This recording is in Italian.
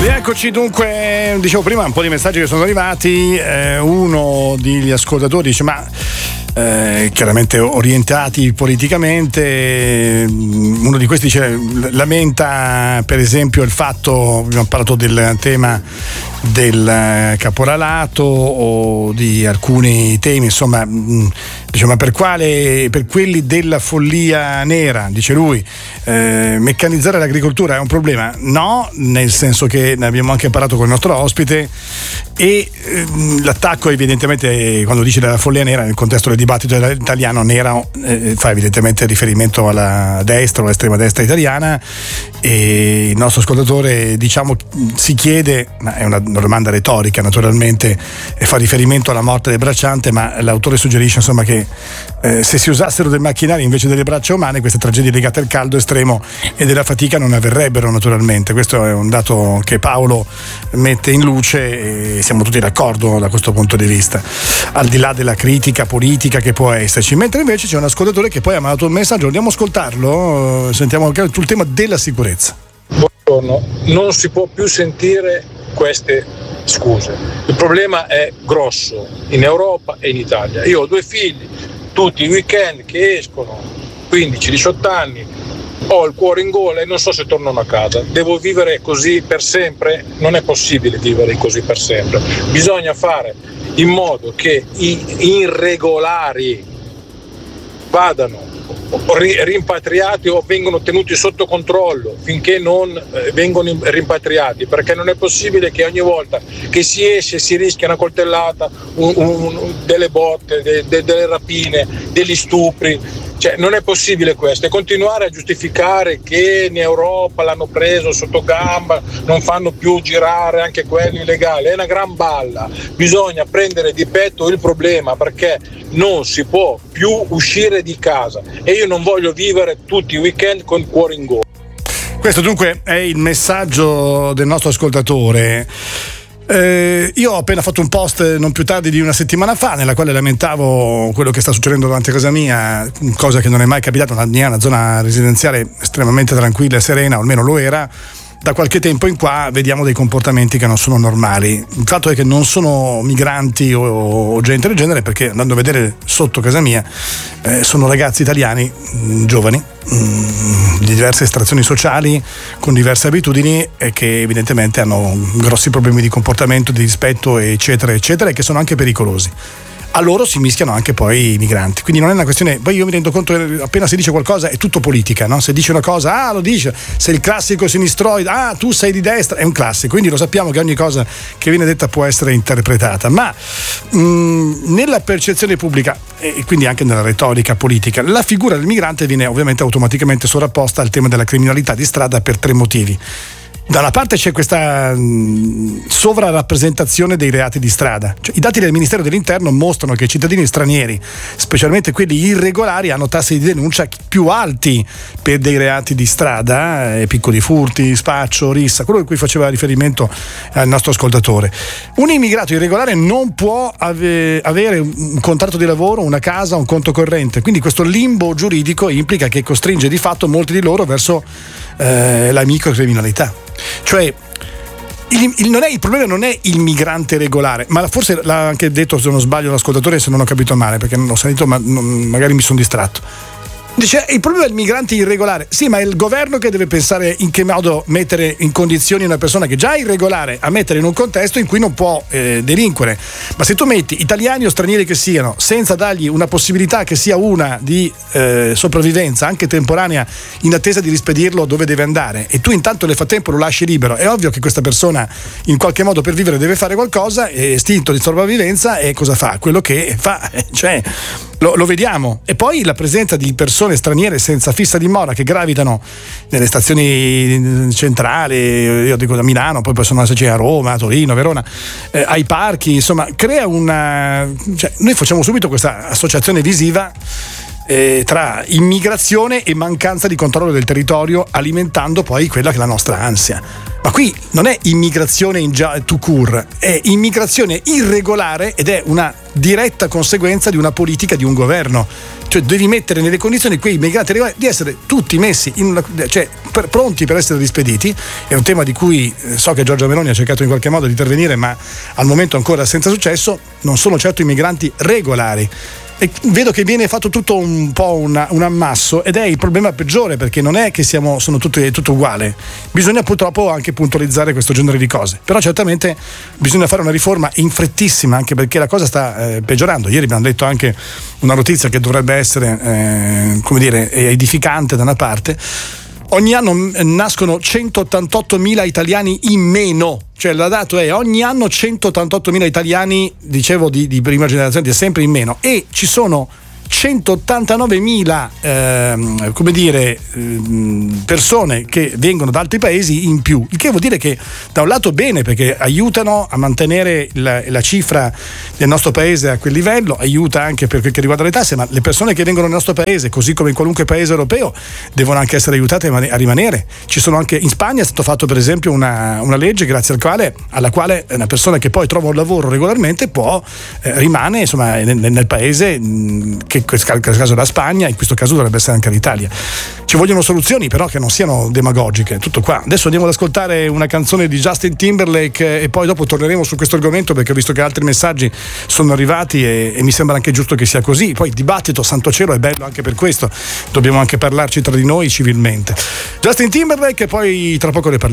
Eccoci dunque, dicevo prima un po' di messaggi che sono arrivati, uno degli ascoltatori dice ma chiaramente orientati politicamente, uno di questi dice, lamenta per esempio il fatto, abbiamo parlato del tema del caporalato o di alcuni temi, insomma dice ma per quelli della follia nera, dice lui, meccanizzare l'agricoltura è un problema? No, nel senso che ne abbiamo anche parlato con il nostro ospite e l'attacco evidentemente quando dice della follia nera nel contesto del dibattito italiano nera fa evidentemente riferimento alla destra o all'estrema destra italiana, e il nostro ascoltatore diciamo si chiede, ma è una domanda retorica naturalmente e fa riferimento alla morte del bracciante, ma l'autore suggerisce insomma che se si usassero dei macchinari invece delle braccia umane queste tragedie legate al caldo estremo e della fatica non avverrebbero naturalmente. Questo è un dato che Paolo mette in luce e siamo tutti d'accordo da questo punto di vista, al di là della critica politica che può esserci, mentre invece c'è un ascoltatore che poi ha mandato un messaggio, andiamo a ascoltarlo, sentiamo sul tema della sicurezza. Buongiorno, non si può più sentire queste scuse, il problema è grosso in Europa e in Italia. Io ho 2 figli, tutti i weekend che escono, 15-18 anni, ho il cuore in gola e non so se tornano a casa. Devo vivere così per sempre? Non è possibile vivere così per sempre. Bisogna fare in modo che i irregolari vadano rimpatriati o vengono tenuti sotto controllo finché non vengono rimpatriati, perché non è possibile che ogni volta che si esce si rischia una coltellata, delle botte, delle rapine, degli stupri. Cioè, non è possibile questo, e continuare a giustificare che in Europa l'hanno preso sotto gamba, non fanno più girare anche quelli illegali, è una gran balla. Bisogna prendere di petto il problema, perché non si può più uscire di casa e io non voglio vivere tutti i weekend con il cuore in gola. Questo dunque è il messaggio del nostro ascoltatore. Io ho appena fatto un post non più tardi di una settimana fa nella quale lamentavo quello che sta succedendo davanti a casa mia, cosa che non è mai capitata. La mia è una zona residenziale estremamente tranquilla e serena, o almeno lo era. Da qualche tempo in qua vediamo dei comportamenti che non sono normali. Il fatto è che non sono migranti o gente del genere, perché andando a vedere sotto casa mia sono ragazzi italiani giovani di diverse estrazioni sociali, con diverse abitudini e che evidentemente hanno grossi problemi di comportamento, di rispetto eccetera eccetera, e che sono anche pericolosi. A loro si mischiano anche poi i migranti, quindi non è una questione. Poi io mi rendo conto che appena si dice qualcosa è tutto politica, no? Se dice una cosa, lo dice, se il classico sinistroide, tu sei di destra, è un classico, quindi lo sappiamo che ogni cosa che viene detta può essere interpretata, ma nella percezione pubblica e quindi anche nella retorica politica la figura del migrante viene ovviamente automaticamente sovrapposta al tema della criminalità di strada per 3 motivi. Da una parte c'è questa sovrarappresentazione dei reati di strada, cioè, i dati del Ministero dell'Interno mostrano che i cittadini stranieri, specialmente quelli irregolari, hanno tassi di denuncia più alti per dei reati di strada, piccoli furti, spaccio, rissa, quello a cui faceva riferimento il nostro ascoltatore. Un immigrato irregolare non può avere un contratto di lavoro, una casa, un conto corrente, quindi questo limbo giuridico implica che costringe di fatto molti di loro verso la microcriminalità. Cioè il problema non è il migrante regolare, ma forse l'ha anche detto, se non sbaglio, l'ascoltatore, se non ho capito male, perché non ho sentito, ma magari mi sono distratto. Dice il problema è il migrante irregolare. Sì, ma è il governo che deve pensare in che modo mettere in condizioni una persona che già è irregolare a mettere in un contesto in cui non può delinquere. Ma se tu metti italiani o stranieri che siano, senza dargli una possibilità che sia una di sopravvivenza anche temporanea in attesa di rispedirlo dove deve andare, e tu intanto nel frattempo lo lasci libero, è ovvio che questa persona in qualche modo per vivere deve fare qualcosa, è istinto di sopravvivenza, e cosa fa? Quello che fa, cioè lo vediamo. E poi la presenza di persone straniere senza fissa dimora che gravitano nelle stazioni centrali, io dico da Milano, poi possono esserci a Roma, a Torino, a Verona, ai parchi, insomma crea noi facciamo subito questa associazione visiva tra immigrazione e mancanza di controllo del territorio, alimentando poi quella che è la nostra ansia. Ma qui non è immigrazione tout court, è immigrazione irregolare ed è una diretta conseguenza di una politica di un governo. Cioè devi mettere nelle condizioni quei migranti regolari di essere tutti messi pronti per essere rispediti. È un tema di cui so che Giorgia Meloni ha cercato in qualche modo di intervenire, ma al momento ancora senza successo. Non sono certo i migranti regolari. E vedo che viene fatto tutto un po' un ammasso, ed è il problema peggiore, perché non è che sono tutto uguale. Bisogna purtroppo anche puntualizzare questo genere di cose, però certamente bisogna fare una riforma in frettissima, anche perché la cosa sta peggiorando. Ieri abbiamo letto anche una notizia che dovrebbe essere edificante da una parte. Ogni anno nascono 188.000 italiani in meno, cioè il dato è ogni anno 188.000 italiani, dicevo di prima generazione, sempre in meno, e ci sono 189.000 persone che vengono da altri paesi in più, il che vuol dire che da un lato bene, perché aiutano a mantenere la cifra del nostro paese a quel livello, aiuta anche per quel che riguarda le tasse, ma le persone che vengono nel nostro paese, così come in qualunque paese europeo, devono anche essere aiutate a rimanere. Ci sono anche in Spagna è stato fatto per esempio una legge grazie alla quale una persona che poi trova un lavoro regolarmente rimane insomma nel paese, che in questo caso la Spagna, in questo caso dovrebbe essere anche l'Italia. Ci vogliono soluzioni però che non siano demagogiche. Tutto qua. Adesso andiamo ad ascoltare una canzone di Justin Timberlake e poi dopo torneremo su questo argomento, perché ho visto che altri messaggi sono arrivati e mi sembra anche giusto che sia così. Poi il dibattito, santo cielo, è bello anche per questo, dobbiamo anche parlarci tra di noi civilmente. Justin Timberlake e poi tra poco ne parliamo.